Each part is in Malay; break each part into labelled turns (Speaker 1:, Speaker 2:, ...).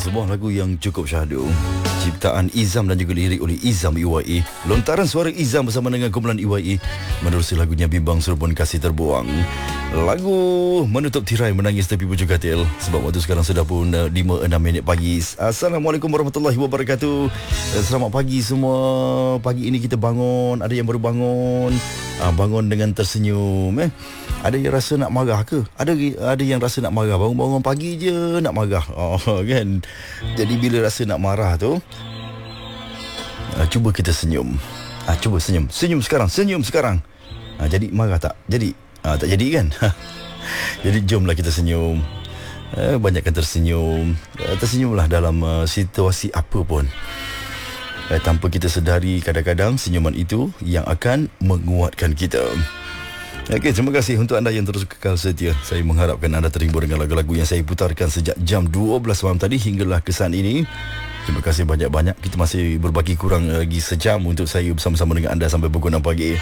Speaker 1: sebuah lagu yang cukup syahdu. Ciptaan Izam dan juga lirik oleh Izam EYE. Lontaran suara Izam bersama dengan kumpulan EYE menerusi lagunya Bimbang Serupun Kasih Terbuang. Lagu menutup tirai menangis tepi pucuk katil. Sebab waktu sekarang sudah pun 5-6 pagi. Assalamualaikum warahmatullahi wabarakatuh. Selamat pagi semua. Pagi ini kita bangun. Ada yang baru bangun, bangun dengan tersenyum. Ada yang rasa nak marah ke? Ada yang rasa nak marah. Bangun-bangun pagi je nak marah. Kan? Jadi bila rasa nak marah tu, cuba kita senyum. Cuba senyum. Senyum sekarang. Jadi marah tak? Jadi tak jadi kan? Jadi jomlah kita senyum. Banyakkan tersenyum. Tersenyumlah dalam situasi apa pun. Tanpa kita sedari, kadang-kadang senyuman itu yang akan menguatkan kita. Okey, terima kasih untuk anda yang terus kekal setia. Saya mengharapkan anda terhibur dengan lagu-lagu yang saya putarkan sejak jam 12 malam tadi hinggalah ke saat ini. Terima kasih banyak-banyak. Kita masih berbagi kurang lagi sejam untuk saya bersama-sama dengan anda sampai pukul 6 pagi.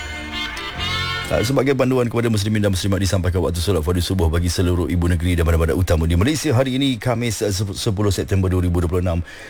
Speaker 1: Sebagai panduan kepada muslimin dan muslimat disampaikan waktu solat fardu subuh bagi seluruh ibu negeri dan bandar-bandar utama di Malaysia hari ini, Khamis 10 September 2026,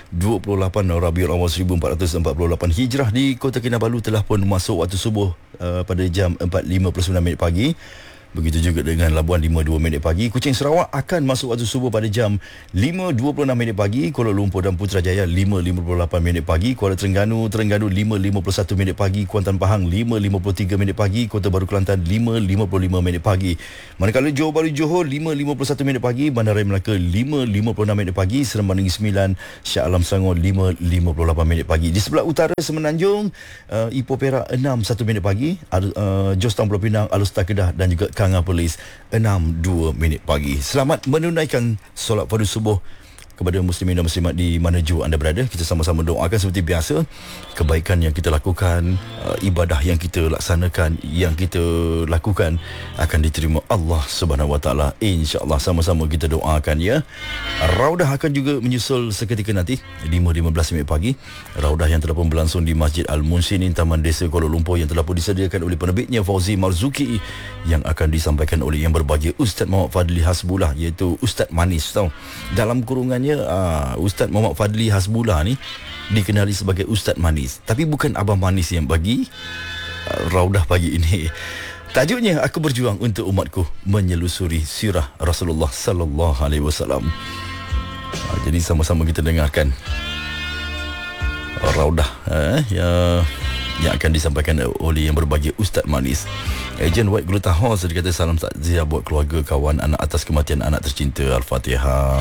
Speaker 1: 28 Rabiul Awal 1448 Hijrah. Di Kota Kinabalu telah pun masuk waktu subuh pada jam 4.59 pagi. Begitu juga dengan Labuan 5.2 pagi. Kuching Sarawak akan masuk waktu subuh pada jam 5.26 pagi. Kuala Lumpur dan Putrajaya 5.58 pagi. Kuala Terengganu 5.51 pagi. Kuantan Pahang 5.53 pagi. Kota Baru Kelantan 5.55 pagi. Manakala Johor Bahru Johor 5.51 pagi. Bandaraya Melaka 5.56 pagi. Seremban Negeri Sembilan, Shah Alam Selangor 5.58 pagi. Di sebelah utara Semenanjung, Ipoh Perak 6.1 pagi. Jos Pulau Pinang, Alustar Kedah dan juga Kanga Polis 6.2 pagi. Selamat menunaikan solat fardu subuh kepada muslimin dan muslimat di mana jua anda berada. Kita sama-sama doakan seperti biasa kebaikan yang kita lakukan, ibadah yang kita laksanakan, yang kita lakukan akan diterima Allah Subhanahu Wa Taala. InsyaAllah sama-sama kita doakan ya. Raudah akan juga menyusul seketika nanti 5.15 pagi. Raudah yang telah pun berlangsung di Masjid Al-Munsinin, Taman Desa Kuala Lumpur yang telah pun disediakan oleh penerbitnya Fauzi Marzuki, yang akan disampaikan oleh yang berbahagia Ustaz Muhammad Fadli Hasbullah, iaitu Ustaz Manis tau. Dalam kurungannya Ustaz Muhammad Fadli Hasbullah ni dikenali sebagai Ustaz Manis, tapi bukan Abang Manis yang bagi Raudah pagi ini. Tajuknya, Aku Berjuang Untuk Umatku, Menyelusuri Sirah Rasulullah Sallallahu Alaihi Wasallam. Jadi sama-sama kita dengarkan Raudah yang akan disampaikan oleh yang berbahagia Ustaz Manis. Ejen White Glutahor dia kata salam takziah buat keluarga kawan anak atas kematian anak tercinta. Al-Fatihah.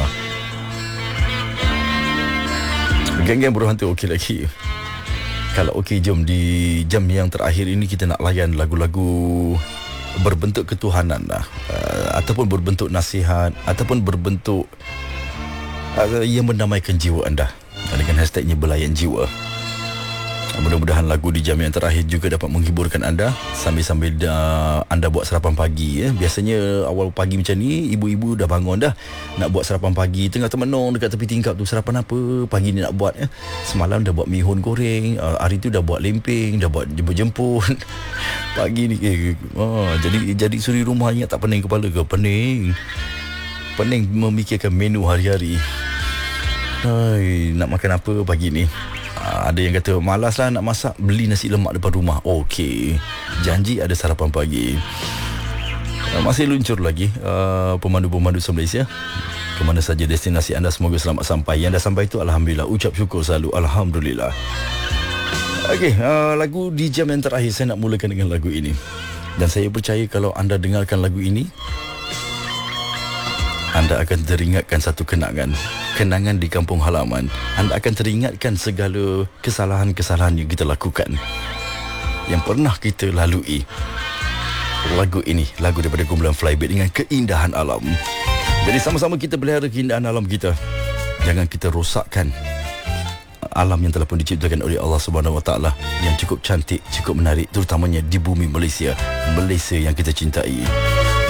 Speaker 1: Geng-geng buruh hantu okey lagi. Kalau okey, jom di jam yang terakhir ini kita nak layan lagu-lagu berbentuk ketuhanan lah, ataupun berbentuk nasihat, ataupun berbentuk yang mendamaikan jiwa anda dengan hashtagnya Belayan Jiwa. Mudah-mudahan lagu di jam yang terakhir juga dapat menghiburkan anda sambil-sambil anda buat sarapan pagi ya. Biasanya awal pagi macam ni ibu-ibu dah bangun dah nak buat sarapan pagi, tengah termenung dekat tepi tingkap tu, sarapan apa pagi ni nak buat ya. Semalam dah buat mihun goreng, hari tu dah buat lempeng, dah buat jemput-jemput. Pagi ni jadi suri rumah ingat tak pening kepala ke? Pening memikirkan menu hari-hari. Hai, nak makan apa pagi ni? Ada yang kata malaslah nak masak, beli nasi lemak depan rumah. Okey, janji ada sarapan pagi. Masih luncur lagi pemandu-pemandu se-Malaysia ke mana saja destinasi anda, semoga selamat sampai. Yang dah sampai itu alhamdulillah, ucap syukur selalu alhamdulillah. Okey, lagu di jam yang terakhir saya nak mulakan dengan lagu ini. Dan saya percaya kalau anda dengarkan lagu ini, anda akan teringatkan satu kenangan di kampung halaman. Anda akan teringatkan segala kesalahan-kesalahan yang kita lakukan, yang pernah kita lalui. Lagu ini, lagu daripada kumpulan Flybird dengan keindahan alam. Jadi sama-sama kita pelihara keindahan alam kita. Jangan kita rosakkan alam yang telah pun diciptakan oleh Allah Subhanahu Wa Taala, yang cukup cantik, cukup menarik, terutamanya di bumi Malaysia yang kita cintai.